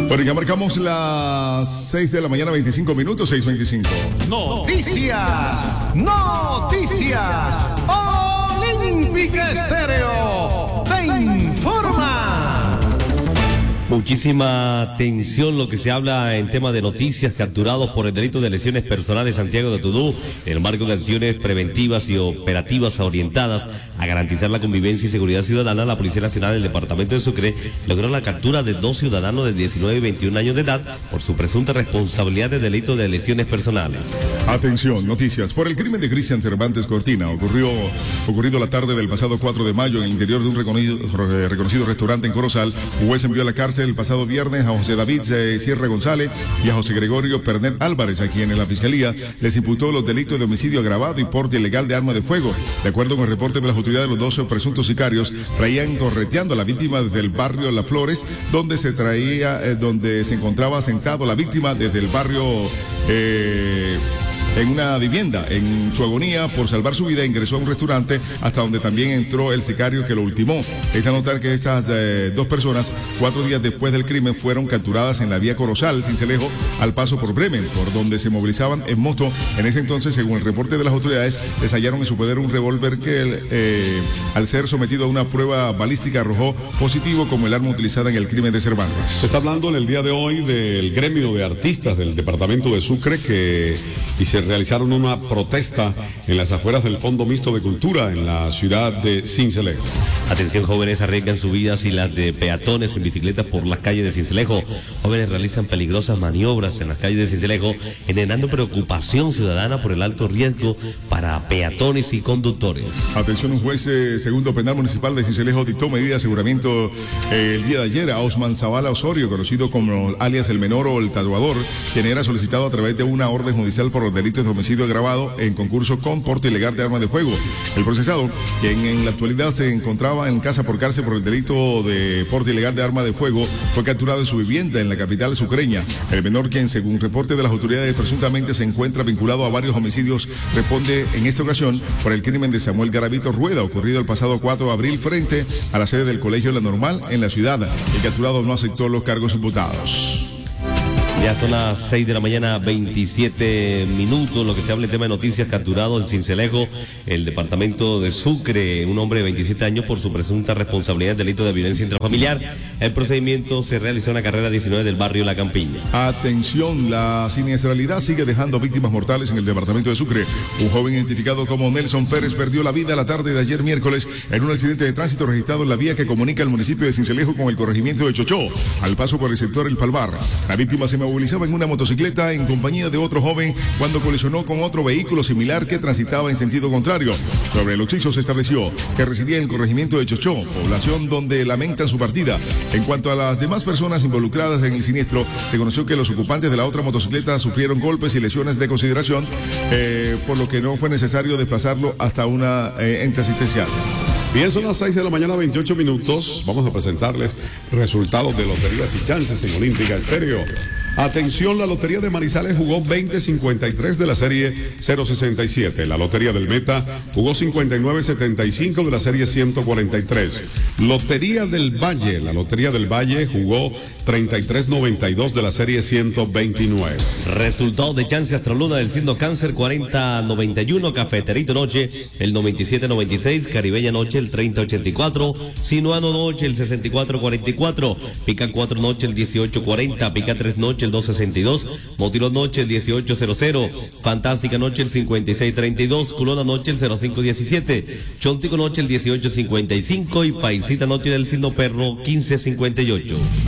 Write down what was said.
Bueno, ya marcamos las 6 de la mañana, 25 minutos, 6:25. Noticias. Olímpica Estéreo te informa. Muchísima atención lo que se habla en tema de noticias. Capturados por el delito de lesiones personales Santiago de Tudú, en el marco de acciones preventivas y operativas orientadas a garantizar la convivencia y seguridad ciudadana, la Policía Nacional del Departamento de Sucre logró la captura de 2 ciudadanos de 19 y 21 años de edad por su presunta responsabilidad de delito de lesiones personales. Atención, noticias. Por el crimen de Cristian Cervantes Cortina, ocurrido la tarde del pasado 4 de mayo en el interior de un reconocido restaurante en Corozal, un juez envió a la cárcel el pasado viernes a José David Sierra González y a José Gregorio Pernet Álvarez, a quienes la Fiscalía les imputó los delitos de homicidio agravado y porte ilegal de arma de fuego. De acuerdo con el reporte de las autoridades, los 12 presuntos sicarios traían correteando a la víctima desde el barrio Las Flores, donde se encontraba sentado la víctima desde el barrio en una vivienda. En su agonía por salvar su vida, ingresó a un restaurante hasta donde también entró el sicario que lo ultimó. Es de notar que estas 2 personas, 4 días después del crimen, fueron capturadas en la vía Corozal, Sincelejo, al paso por Bremen, por donde se movilizaban en moto. En ese entonces, según el reporte de las autoridades, les hallaron en su poder un revólver que al ser sometido a una prueba balística arrojó positivo como el arma utilizada en el crimen de Cervantes. Se está hablando en el día de hoy del gremio de artistas del departamento de Sucre y se realizaron una protesta en las afueras del Fondo Mixto de Cultura en la ciudad de Sincelejo. Atención, jóvenes arriesgan sus vidas y las de peatones en bicicletas por las calles de Sincelejo. Jóvenes realizan peligrosas maniobras en las calles de Sincelejo, generando preocupación ciudadana por el alto riesgo para peatones y conductores. Atención, un juez segundo penal municipal de Sincelejo dictó medida de aseguramiento el día de ayer a Osman Zavala Osorio, conocido como alias el Menor o el Tatuador, quien era solicitado a través de una orden judicial por los delitos de homicidio agravado en concurso con porte ilegal de arma de fuego. El procesado, quien en la actualidad se encontraba en casa por cárcel por el delito de porte ilegal de arma de fuego, fue capturado en su vivienda en la capital sucreña. El menor, quien según reporte de las autoridades presuntamente se encuentra vinculado a varios homicidios, responde en esta ocasión por el crimen de Samuel Garavito Rueda, ocurrido el pasado 4 de abril frente a la sede del Colegio La Normal en la ciudad. El capturado no aceptó los cargos imputados. Ya son las 6 de la mañana, 27 minutos, lo que se habla en tema de noticias. Capturado en Sincelejo, el departamento de Sucre, un hombre de 27 años por su presunta responsabilidad en delito de violencia intrafamiliar. El procedimiento se realizó en la carrera 19 del barrio La Campiña. Atención, la siniestralidad sigue dejando víctimas mortales en el departamento de Sucre. Un joven identificado como Nelson Pérez perdió la vida la tarde de ayer miércoles en un accidente de tránsito registrado en la vía que comunica el municipio de Sincelejo con el corregimiento de Chochó, al paso por el sector El Palmar. La víctima se movilizaba en una motocicleta en compañía de otro joven cuando colisionó con otro vehículo similar que transitaba en sentido contrario. Sobre el occiso se estableció que residía en el corregimiento de Chochó, población donde lamentan su partida. En cuanto a las demás personas involucradas en el siniestro, se conoció que los ocupantes de la otra motocicleta sufrieron golpes y lesiones de consideración, por lo que no fue necesario desplazarlo hasta una ente asistencial. Bien, son las 6 de la mañana, 28 minutos. Vamos a presentarles resultados de loterías y chances en Olímpica Estéreo. Atención, la Lotería de Manizales jugó 2053 de la serie 067. La Lotería del Meta jugó 5975 de la serie 143. Lotería del Valle, la Lotería del Valle jugó 3392 de la serie 129. Resultados de chance Astroluna del signo Cáncer 4091, Cafeterito Noche el 9796, Caribeña Noche el 3084, Sinuano Noche el 6444, Pica 4 Noche el 1840, Pica 3 Noche el 262, Motilón Noche el 1800, Fantástica Noche el 5632, Culona Noche el 0517, Chontico Noche el 1855 y Paisita Noche del signo Perro 1558.